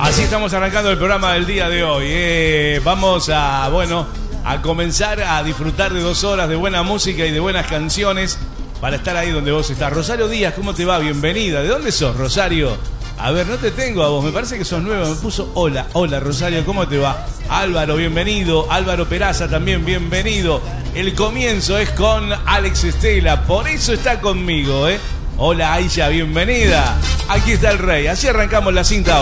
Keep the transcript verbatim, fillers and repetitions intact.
Así estamos arrancando el programa del día de hoy. Eh, vamos a, bueno, a comenzar a disfrutar de dos horas de buena música y de buenas canciones para estar ahí donde vos estás. Rosario Díaz, ¿cómo te va? Bienvenida. ¿De dónde sos, Rosario? A ver, no te tengo a vos, me parece que sos nueva. Me puso hola, hola Rosario, ¿cómo te va? Álvaro, bienvenido. Álvaro Peraza también, bienvenido. El comienzo es con Alex Estela, por eso está conmigo, ¿eh? Hola Aisha, bienvenida. Aquí está el rey, así arrancamos la cinta.